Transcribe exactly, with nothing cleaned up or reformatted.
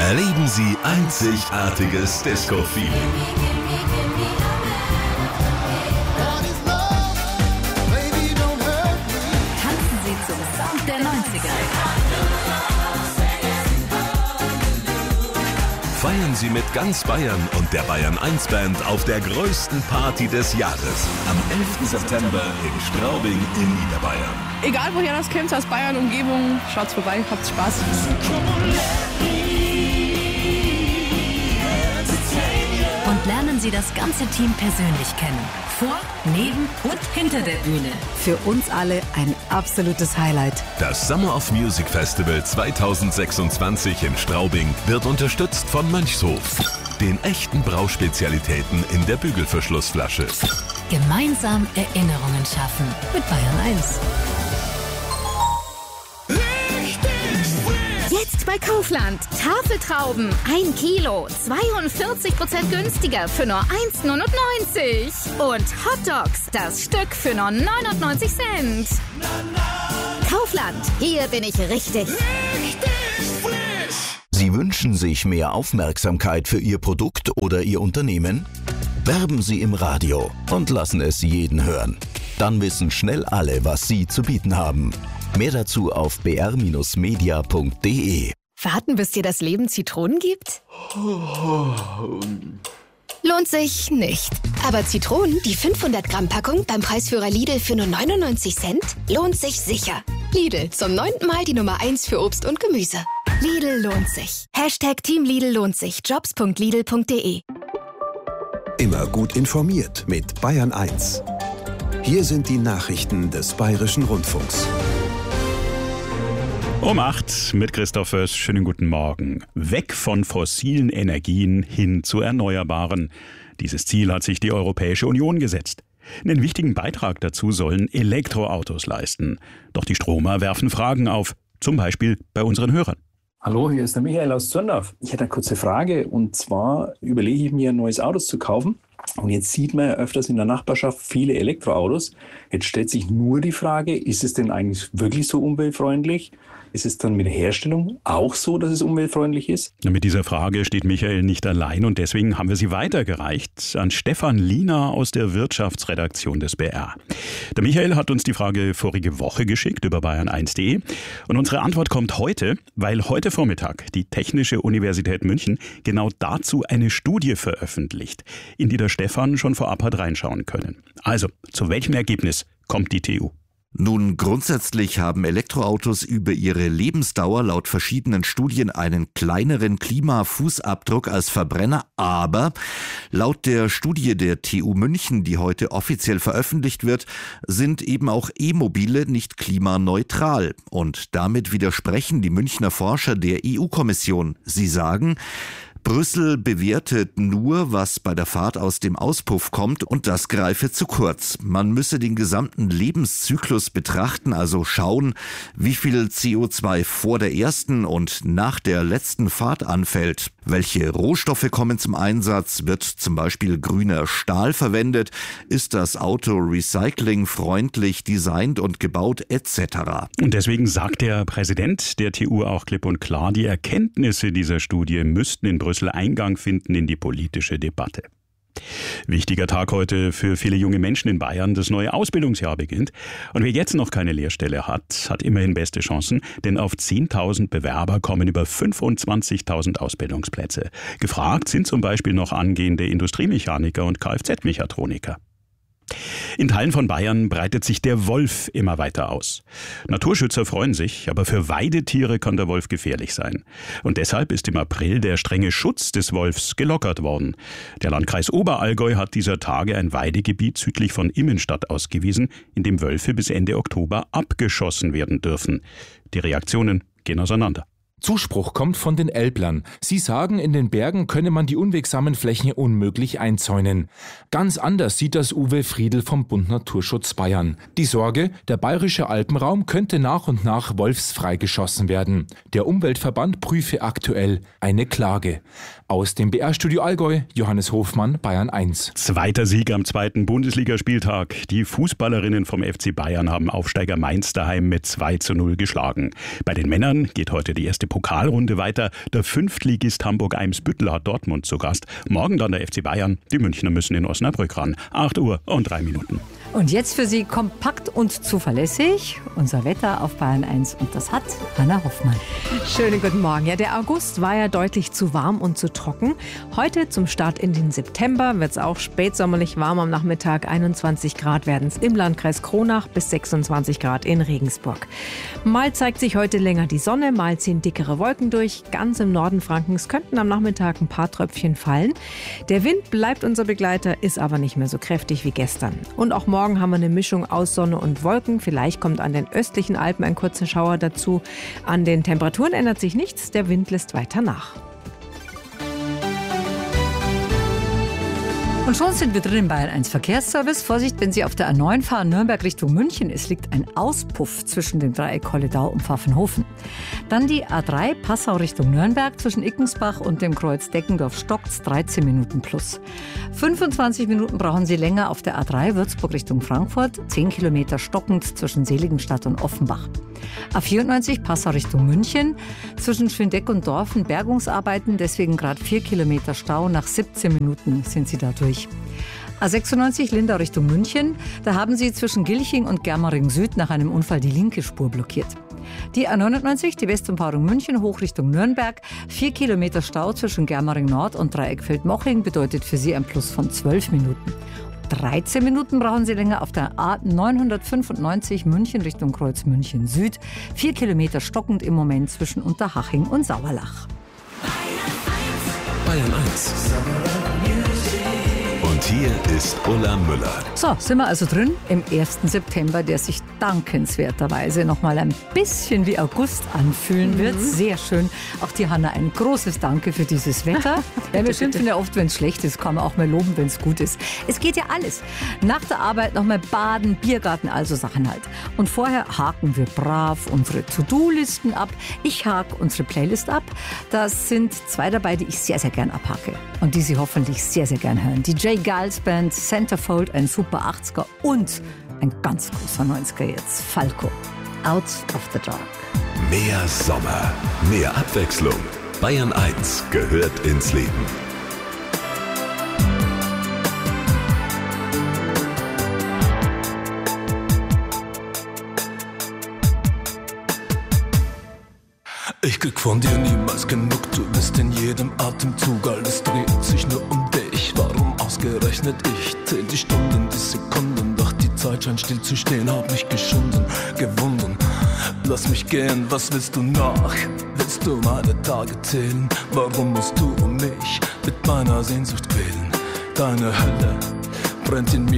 Erleben Sie einzigartiges Disco-Feeling. Tanzen Sie zum Sound der neunziger. Feiern Sie mit ganz Bayern und der Bayern eins Band auf der größten Party des Jahres. Am elften September in Straubing in Niederbayern. Egal woher das kommt, aus Bayern, Umgebung, schaut's vorbei, habt Spaß. Und lernen Sie das ganze Team persönlich kennen. Vor, neben und hinter der Bühne. Für uns alle ein absolutes Highlight. Das Summer of Music Festival zweitausendsechsundzwanzig in Straubing wird unterstützt von Mönchshof, den echten Brauspezialitäten in der Bügelverschlussflasche. Gemeinsam Erinnerungen schaffen mit Bayern eins. Jetzt bei Kaufland. Tafeltrauben, ein Kilo, zweiundvierzig Prozent günstiger für nur eins Komma neunundneunzig. Und Hotdogs, das Stück für nur neunundneunzig Cent. Kaufland, hier bin ich richtig. Sie wünschen sich mehr Aufmerksamkeit für Ihr Produkt oder Ihr Unternehmen? Werben Sie im Radio und lassen es jeden hören. Dann wissen schnell alle, was Sie zu bieten haben. Mehr dazu auf b r Bindestrich media punkt d e. Warten, bis dir das Leben Zitronen gibt? Lohnt sich nicht. Aber Zitronen, die fünfhundert Gramm Packung beim Preisführer Lidl für nur neunundneunzig Cent, lohnt sich sicher. Lidl, zum neunten Mal die Nummer eins für Obst und Gemüse. Lidl lohnt sich. Hashtag Team Lidl lohnt sich. jobs punkt lidl punkt d e. Immer gut informiert mit Bayern eins. Hier sind die Nachrichten des Bayerischen Rundfunks. Um acht mit Christoph Föß. Schönen guten Morgen. Weg von fossilen Energien hin zu erneuerbaren. Dieses Ziel hat sich die Europäische Union gesetzt. Einen wichtigen Beitrag dazu sollen Elektroautos leisten. Doch die Stromer werfen Fragen auf, zum Beispiel bei unseren Hörern. Hallo, hier ist der Michael aus Zürndorf. Ich hätte eine kurze Frage, und zwar überlege ich mir, ein neues Auto zu kaufen. Und jetzt sieht man ja öfters in der Nachbarschaft viele Elektroautos. Jetzt stellt sich nur die Frage, ist es denn eigentlich wirklich so umweltfreundlich? Ist es dann mit der Herstellung auch so, dass es umweltfreundlich ist? Mit dieser Frage steht Michael nicht allein, und deswegen haben wir sie weitergereicht an Stefan Liener aus der Wirtschaftsredaktion des B R. Der Michael hat uns die Frage vorige Woche geschickt über bayern eins punkt d e, und unsere Antwort kommt heute, weil heute Vormittag die Technische Universität München genau dazu eine Studie veröffentlicht, in die der Stefan schon vorab hat reinschauen können. Also, zu welchem Ergebnis kommt die T U? Nun, grundsätzlich haben Elektroautos über ihre Lebensdauer laut verschiedenen Studien einen kleineren Klimafußabdruck als Verbrenner, aber laut der Studie der T U München, die heute offiziell veröffentlicht wird, sind eben auch E-Mobile nicht klimaneutral. Und damit widersprechen die Münchner Forscher der E U-Kommission. Sie sagen, Brüssel bewertet nur, was bei der Fahrt aus dem Auspuff kommt, und das greife zu kurz. Man müsse den gesamten Lebenszyklus betrachten, also schauen, wie viel C O zwei vor der ersten und nach der letzten Fahrt anfällt. Welche Rohstoffe kommen zum Einsatz? Wird zum Beispiel grüner Stahl verwendet? Ist das Auto recyclingfreundlich designt und gebaut et cetera? Und deswegen sagt der Präsident der T U auch klipp und klar, die Erkenntnisse dieser Studie müssten in Brüssel Eingang finden in die politische Debatte. Wichtiger Tag heute für viele junge Menschen in Bayern. Das neue Ausbildungsjahr beginnt. Und wer jetzt noch keine Lehrstelle hat, hat immerhin beste Chancen, denn auf zehntausend Bewerber kommen über fünfundzwanzigtausend Ausbildungsplätze. Gefragt sind zum Beispiel noch angehende Industriemechaniker und Kfz-Mechatroniker. In Teilen von Bayern breitet sich der Wolf immer weiter aus. Naturschützer freuen sich, aber für Weidetiere kann der Wolf gefährlich sein. Und deshalb ist im April der strenge Schutz des Wolfs gelockert worden. Der Landkreis Oberallgäu hat dieser Tage ein Weidegebiet südlich von Immenstadt ausgewiesen, in dem Wölfe bis Ende Oktober abgeschossen werden dürfen. Die Reaktionen gehen auseinander. Zuspruch kommt von den Elblern. Sie sagen, in den Bergen könne man die unwegsamen Flächen unmöglich einzäunen. Ganz anders sieht das Uwe Friedl vom Bund Naturschutz Bayern. Die Sorge, der bayerische Alpenraum könnte nach und nach wolfsfrei geschossen werden. Der Umweltverband prüfe aktuell eine Klage. Aus dem B R-Studio Allgäu, Johannes Hofmann, Bayern eins. Zweiter Sieg am zweiten Bundesligaspieltag. Die Fußballerinnen vom F C Bayern haben Aufsteiger Mainz daheim mit zwei zu null geschlagen. Bei den Männern geht heute die erste erste Pokalrunde weiter. Der Fünftligist Hamburg-Eimsbüttel hat Dortmund zu Gast. Morgen dann der F C Bayern. Die Münchner müssen in Osnabrück ran. acht Uhr und drei Minuten. Und jetzt für Sie kompakt und zuverlässig unser Wetter auf Bayern eins. Und das hat Hanna Hoffmann. Schönen guten Morgen. Ja, der August war ja deutlich zu warm und zu trocken. Heute zum Start in den September wird es auch spätsommerlich warm am Nachmittag. einundzwanzig Grad werden es im Landkreis Kronach bis sechsundzwanzig Grad in Regensburg. Mal zeigt sich heute länger die Sonne, mal ziehen dickere Wolken durch. Ganz im Norden Frankens könnten am Nachmittag ein paar Tröpfchen fallen. Der Wind bleibt unser Begleiter, ist aber nicht mehr so kräftig wie gestern. Und auch morgen haben wir eine Mischung aus Sonne und Wolken. Vielleicht kommt an den östlichen Alpen ein kurzer Schauer dazu. An den Temperaturen ändert sich nichts, der Wind lässt weiter nach. Und schon sind wir drin im Bayern eins Verkehrsservice. Vorsicht, wenn Sie auf der A neun fahren, Nürnberg Richtung München. Es liegt ein Auspuff zwischen dem Dreieck Kolledau und Pfaffenhofen. Dann die A drei Passau Richtung Nürnberg. Zwischen Ickensbach und dem Kreuz Deckendorf stockt's dreizehn Minuten plus. fünfundzwanzig Minuten brauchen Sie länger auf der A drei Würzburg Richtung Frankfurt. zehn Kilometer stockend zwischen Seligenstadt und Offenbach. A vierundneunzig Passau Richtung München. Zwischen Schwindeck und Dorfen Bergungsarbeiten, deswegen gerade vier Kilometer Stau. Nach siebzehn Minuten sind Sie da durch. A sechsundneunzig Lindau Richtung München. Da haben Sie zwischen Gilching und Germering Süd nach einem Unfall die linke Spur blockiert. Die A neunundneunzig, die Westumfahrung München hoch Richtung Nürnberg. Vier Kilometer Stau zwischen Germering Nord und Dreieckfeld-Moching bedeutet für Sie ein Plus von zwölf Minuten. dreizehn Minuten brauchen Sie länger auf der A neunhundertfünfundneunzig München Richtung Kreuz München Süd. Vier Kilometer stockend im Moment zwischen Unterhaching und Sauerlach. Bayern eins. Und hier ist Ulla Müller. So, sind wir also drin im ersten September, der sich dankenswerterweise noch mal ein bisschen wie August anfühlen wird. Mhm. Sehr schön. Auch dir, Hanna, ein großes Danke für dieses Wetter. Ja, wir schimpfen ja oft, wenn es schlecht ist, kann man auch mal loben, wenn es gut ist. Es geht ja alles. Nach der Arbeit noch mal baden, Biergarten, also Sachen halt. Und vorher haken wir brav unsere To-Do-Listen ab. Ich hake unsere Playlist ab. Da sind zwei dabei, die ich sehr, sehr gern abhake. Und die Sie hoffentlich sehr, sehr gern hören. Die J. Giles Band, Centerfold, ein super achtziger und ein ganz großer neunziger jetzt, Falco, Out of the Dark. Mehr Sommer, mehr Abwechslung. Bayern eins gehört ins Leben. Ich krieg von dir niemals genug, du bist in jedem Atemzug, alles dreht sich nur um dich. Warum ausgerechnet ich? Zähl die Stunden, die Sekunden, doch die Zeit scheint still zu stehen, hab mich geschunden, gewunden. Lass mich gehen, was willst du noch? Willst du meine Tage zählen? Warum musst du um mich mit meiner Sehnsucht quälen? Deine Hölle brennt in mir.